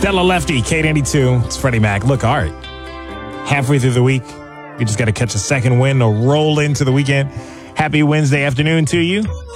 Stella Lefty, K92. It's Freddie Mac. Look, all right. Halfway through the week, we just got to catch a second win or roll into the weekend. Happy Wednesday afternoon to you.